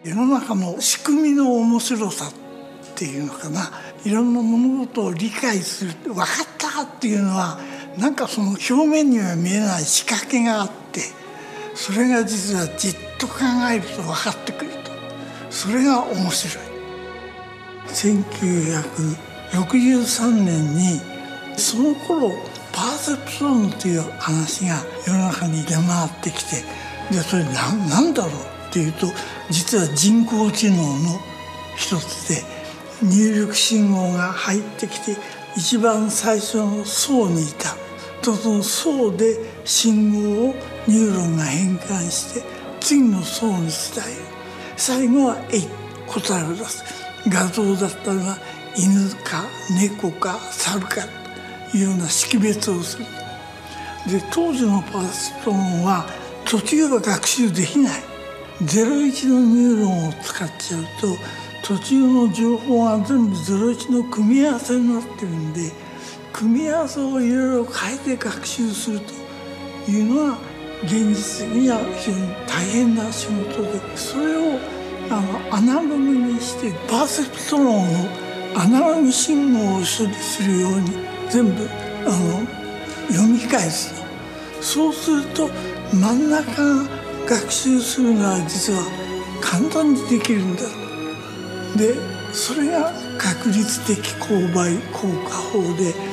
世の中の仕組みの面白さっていうのかな、いろんな物事を理解する、分かったっていうのはなんかその表面には見えない仕掛けがあって、それが実はじっと考えると分かってくると、それが面白い。1963年にその頃パーセプションという話が世の中に出回ってきて、でそれ何だろうっていうと、実は人工知能の一つで、入力信号が入ってきて一番最初の層にいたと、その層で信号をニューロンが変換して次の層に伝える。最後は答えを出す。画像だったら犬か猫か猿かというような識別をする。で当時のパーセプションは途中は学習できない。01のニューロンを使っちゃうと途中の情報が全部01の組み合わせになってるんで、組み合わせをいろいろ変えて学習するというのは現実的には非常に大変な仕事で、それをアナログにしてパーセプト論をアナログ信号を処理するように全部読み返すの。そうすると真ん中が学習するのは実は簡単にできるんだ。でそれが確率的勾配効果法で、